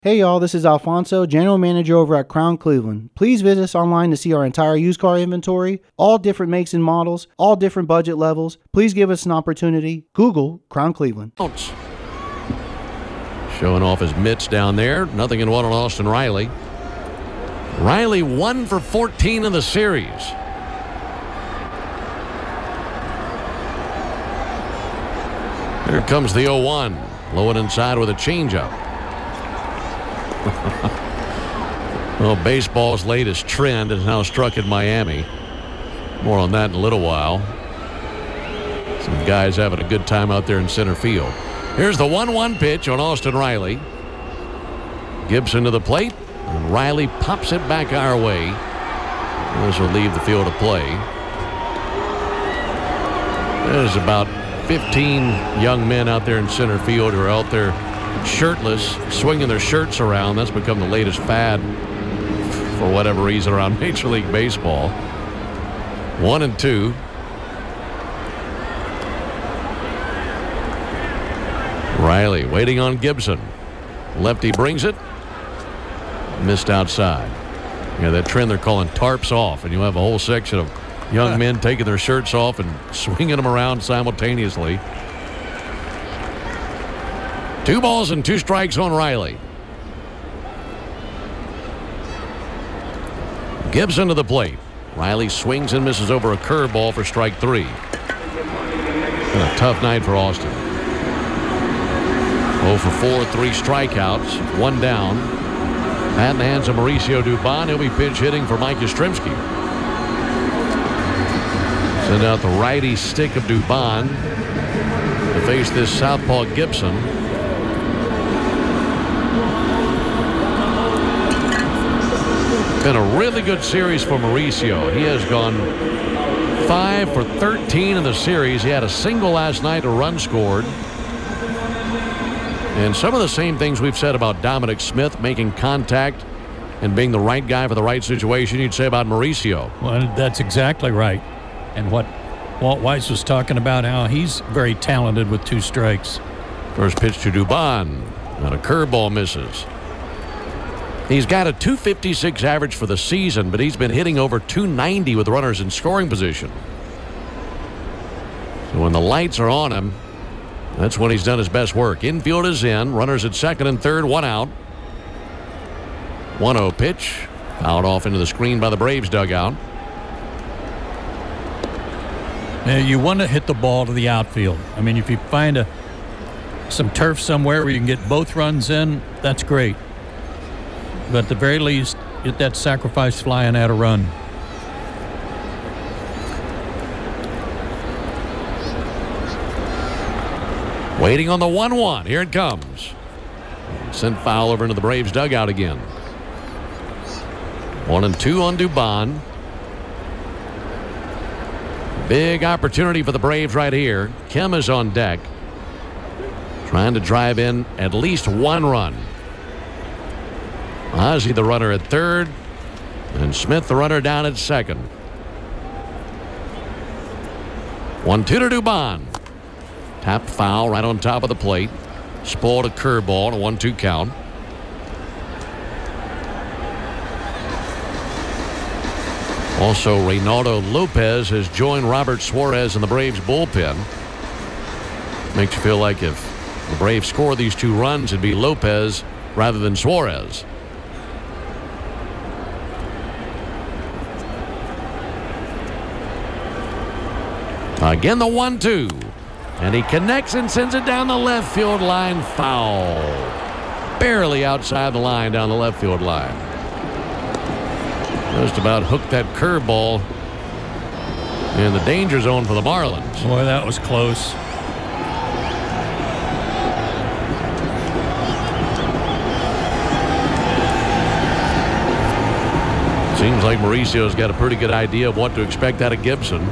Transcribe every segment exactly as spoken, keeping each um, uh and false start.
Hey y'all, this is Alfonso, General Manager over at Crown Cleveland. Please visit us online to see our entire used car inventory, all different makes and models, all different budget levels. Please give us an opportunity. Google Crown Cleveland. Ouch. Showing off his mitts down there. Nothing in one on Austin Riley. Riley one for fourteen in the series. Here comes the oh one. Low and inside with a changeup. Well, baseball's latest trend is now struck in Miami. More on that in a little while. Some guys having a good time out there in center field. Here's the one one pitch on Austin Riley. Gibson to the plate, and Riley pops it back our way. This will leave the field of play. There's about fifteen young men out there in center field who are out there shirtless, swinging their shirts around. That's become the latest fad for whatever reason around Major League Baseball. One and two. Riley waiting on Gibson. Lefty brings it. Missed outside. Yeah, that trend they're calling tarps off, and you have a whole section of young men taking their shirts off and swinging them around simultaneously. Two balls and two strikes on Riley. Gibson to the plate. Riley swings and misses over a curveball for strike three. Been a tough night for Austin. oh for four, three strikeouts, one down. Bat in the hands of Mauricio Dubon. He'll be pinch hitting for Mike Yastrzemski. Send out the righty stick of Dubon to face this southpaw Gibson. Been a really good series for Mauricio. He has gone five for thirteen in the series. He had a single last night, a run scored. And some of the same things we've said about Dominic Smith, making contact and being the right guy for the right situation, you'd say about Mauricio. Well, that's exactly right. And what Walt Weiss was talking about, how he's very talented with two strikes. First pitch to Dubon, and a curveball misses. He's got a two fifty-six average for the season, but he's been hitting over two ninety with runners in scoring position. So when the lights are on him, that's when he's done his best work. Infield is in. Runners at second and third, one out. one oh pitch. Fouled off into the screen by the Braves dugout. Now, you want to hit the ball to the outfield. I mean, if you find a some turf somewhere where you can get both runs in, that's great. But at the very least, get that sacrifice fly and add a run. Waiting on the one one. Here it comes. Sent foul over into the Braves dugout again. One and two on Dubon. Big opportunity for the Braves right here. Kim is on deck, trying to drive in at least one run. Ozzie the runner at third, and Smith the runner down at second. one two to Dubon. Tapped foul right on top of the plate. Spoiled a curveball and a one two count. Also, Reynaldo Lopez has joined Robert Suarez in the Braves bullpen. Makes you feel like if the Braves score these two runs, it'd be Lopez rather than Suarez. Again, the one two. And he connects and sends it down the left field line. Foul. Barely outside the line down the left field line. Just about hooked that curveball in the danger zone for the Marlins. Boy, that was close. Seems like Mauricio's got a pretty good idea of what to expect out of Gibson.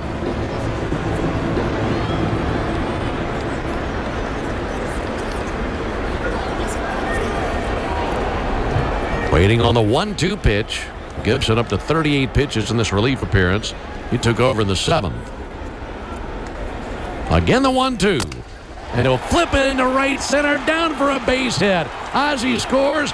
Waiting on the one two pitch. Gibson up to thirty-eight pitches in this relief appearance. He took over in the seventh. Again, the one two. And he'll flip it into right center, down for a base hit. Ozzie scores.